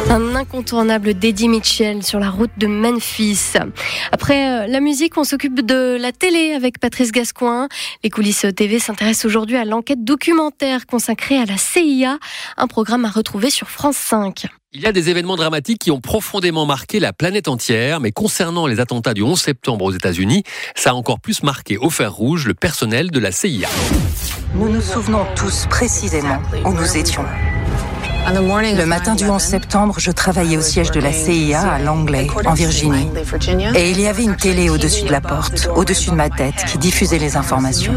Un incontournable d'Eddie Mitchell sur la route de Memphis. Après la musique, on s'occupe de la télé avec Patrice Gascoin. Les coulisses TV s'intéressent aujourd'hui à l'enquête documentaire consacrée à la CIA, un programme à retrouver sur France 5. Il y a des événements dramatiques qui ont profondément marqué la planète entière, mais concernant les attentats du 11 septembre aux États-Unis, ça a encore plus marqué au fer rouge le personnel de la CIA. Nous nous souvenons tous précisément où nous étions. Le matin du 11 septembre, je travaillais au siège de la CIA à Langley, en Virginie. Et il y avait une télé au-dessus de la porte, au-dessus de ma tête, qui diffusait les informations.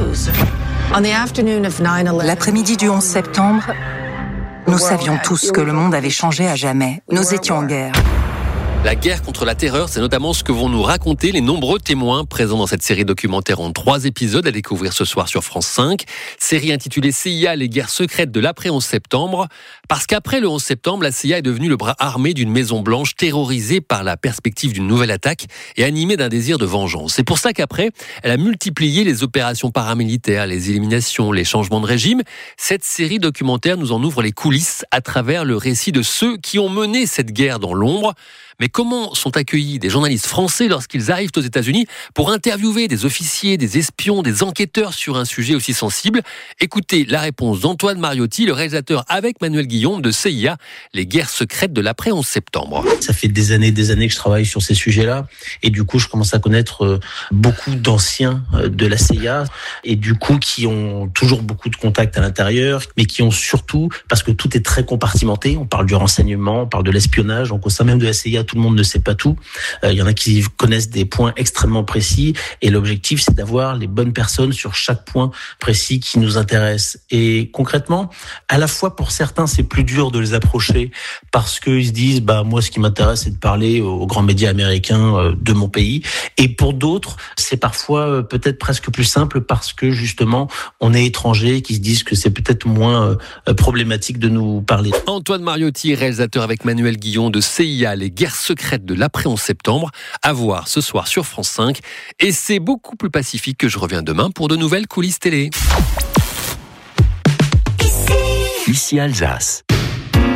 L'après-midi du 11 septembre, nous savions tous que le monde avait changé à jamais. Nous étions en guerre. La guerre contre la terreur, c'est notamment ce que vont nous raconter les nombreux témoins présents dans cette série documentaire en 3 épisodes à découvrir ce soir sur France 5. Série intitulée CIA, les guerres secrètes de l'après-11 septembre. Parce qu'après le 11 septembre, la CIA est devenue le bras armé d'une Maison Blanche terrorisée par la perspective d'une nouvelle attaque et animée d'un désir de vengeance. C'est pour ça qu'après, elle a multiplié les opérations paramilitaires, les éliminations, les changements de régime. Cette série documentaire nous en ouvre les coulisses à travers le récit de ceux qui ont mené cette guerre dans l'ombre. Mais comment sont accueillis des journalistes français lorsqu'ils arrivent aux États-Unis pour interviewer des officiers, des espions, des enquêteurs sur un sujet aussi sensible? Écoutez la réponse d'Antoine Mariotti, le réalisateur avec Manuel Guillaume de CIA, les guerres secrètes de l'après-11 septembre. Ça fait des années que je travaille sur ces sujets-là et du coup je commence à connaître beaucoup d'anciens de la CIA et du coup qui ont toujours beaucoup de contacts à l'intérieur, mais qui ont surtout, parce que tout est très compartimenté, on parle du renseignement, on parle de l'espionnage, donc au sein même de la CIA, tout le monde ne sait pas tout. Il y en a qui connaissent des points extrêmement précis et l'objectif, c'est d'avoir les bonnes personnes sur chaque point précis qui nous intéresse. Et concrètement, à la fois pour certains, c'est plus dur de les approcher parce qu'ils se disent, moi, ce qui m'intéresse, c'est de parler aux grands médias américains de mon pays. Et pour d'autres, c'est parfois peut-être presque plus simple parce que justement, on est étranger, qui se disent que c'est peut-être moins problématique de nous parler. Antoine Mariotti, réalisateur avec Manuel Guillaume de CIA, les guerres secrètes de l'après-11 septembre, à voir ce soir sur France 5. Et c'est beaucoup plus pacifique que je reviens demain pour de nouvelles coulisses télé. Ici Alsace.